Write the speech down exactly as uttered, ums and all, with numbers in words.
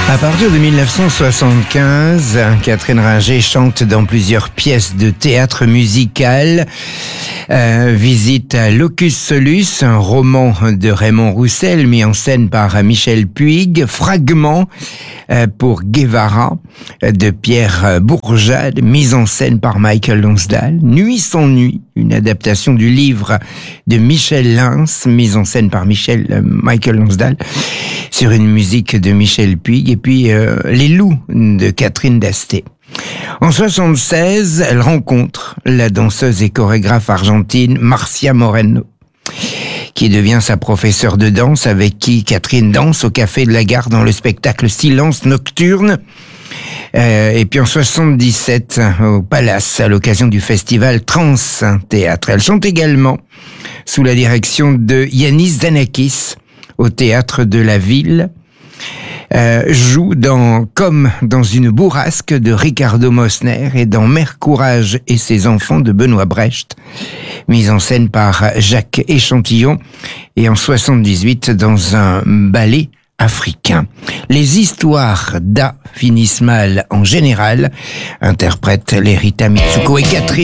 À partir de mille neuf cent soixante-quinze, Catherine Ringer chante dans plusieurs pièces de théâtre musical. Euh, visite à Locus Solus, un roman de Raymond Roussel mis en scène par Michel Puig. Fragment euh, pour Guevara de Pierre Bourjade, mise en scène par Michael Lonsdale. Nuit sans nuit, une adaptation du livre de Michel Lens, mise en scène par Michel euh, Michael Lonsdale, sur une musique de Michel Puig. Et puis euh, Les Loups de Catherine Dasté. En soixante-seize, elle rencontre la danseuse et chorégraphe argentine Marcia Moreno, qui devient sa professeure de danse, avec qui Catherine danse au Café de la Gare dans le spectacle Silence Nocturne. Euh, et puis en soixante-dix-sept, au Palace, à l'occasion du festival Trans Théâtre. Elle chante également sous la direction de Yanis Zanakis au Théâtre de la Ville. Euh, joue dans Comme dans une bourrasque de Ricardo Mosner et dans Mère Courage et ses enfants de Benoît Brecht, mise en scène par Jacques Échantillon, et en soixante-dix-huit dans un ballet africain. Les histoires d'A finissent mal en général, interprètent les Rita Mitsuko et Catherine